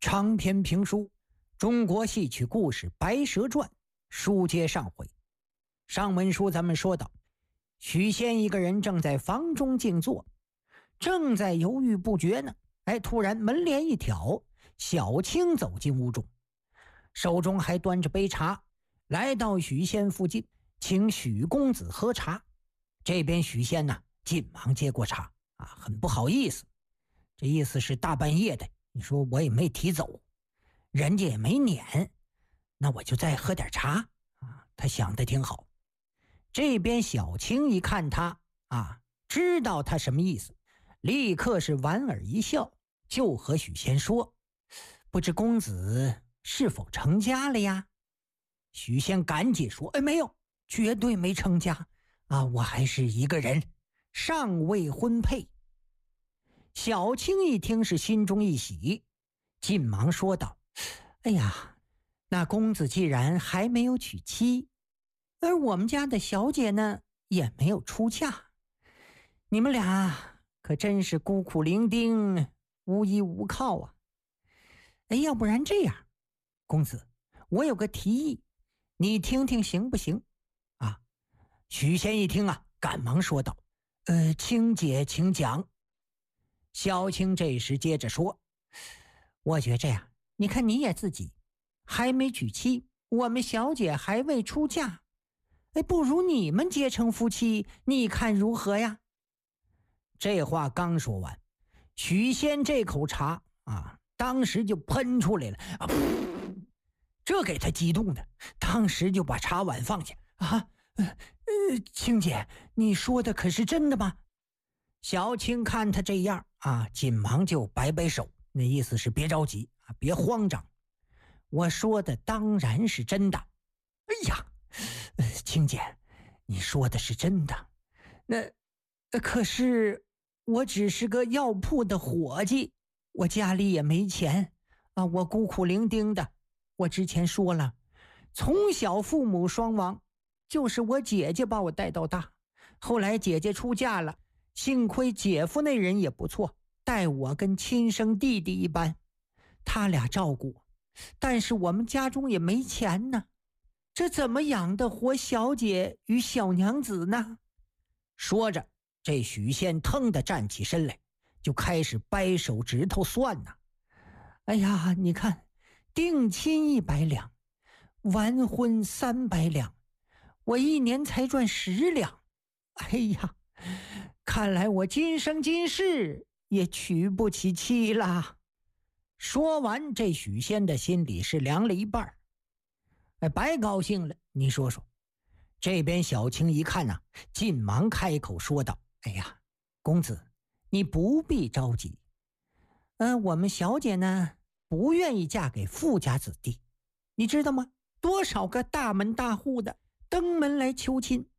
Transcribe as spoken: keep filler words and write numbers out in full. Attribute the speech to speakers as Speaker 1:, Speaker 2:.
Speaker 1: 长篇评书《中国戏曲故事白蛇传》书接上回。上文书咱们说到，许仙一个人正在房中静坐，正在犹豫不决呢。哎，突然门帘一挑，小青走进屋中，手中还端着杯茶，来到许仙附近，请许公子喝茶。这边许仙呢，紧忙接过茶啊，很不好意思，这意思是大半夜的，你说我也没提走，人家也没撵，那我就再喝点茶啊。他想的挺好。这边小青一看他啊，知道他什么意思，立刻是莞尔一笑，就和许仙说：“不知公子是否成家了呀？”许仙赶紧说：“哎，没有，绝对没成家啊，我还是一个人，尚未婚配。”小青一听是心中一喜，紧忙说道：“哎呀，那公子既然还没有娶妻，而我们家的小姐呢也没有出嫁，你们俩可真是孤苦伶仃，无依无靠啊。哎，要不然这样，公子，我有个提议，你听听行不行啊？”许仙一听啊，赶忙说道：“呃，青姐请讲。”小青这时接着说：“我觉这样，你看你也自己还没娶妻，我们小姐还未出嫁，哎，不如你们结成夫妻，你看如何呀？”这话刚说完，许仙这口茶啊，当时就喷出来了啊！这给他激动的，当时就把茶碗放下啊！呃呃，青姐，你说的可是真的吗？小青看他这样啊，紧忙就摆摆手，那意思是别着急啊，别慌张。我说的当然是真的。哎呀，呃、青姐，你说的是真的。那、呃、可是我只是个药铺的伙计，我家里也没钱啊，我孤苦伶仃的。我之前说了，从小父母双亡，就是我姐姐把我带到大，后来姐姐出嫁了，幸亏姐夫那人也不错，待我跟亲生弟弟一般，他俩照顾我，但是我们家中也没钱呢，这怎么养得活小姐与小娘子呢？说着，这许仙腾地站起身来，就开始掰手指头算呢。哎呀，你看，定亲一百两，完婚三百两，我一年才赚十两。哎呀，看来我今生今世也娶不起妻啦。说完，这许仙的心里是凉了一半，哎，白高兴了。你说说。这边小青一看啊，紧忙开口说道：“哎呀，公子，你不必着急。呃，我们小姐呢，不愿意嫁给富家子弟，你知道吗？多少个大门大户的登门来求亲，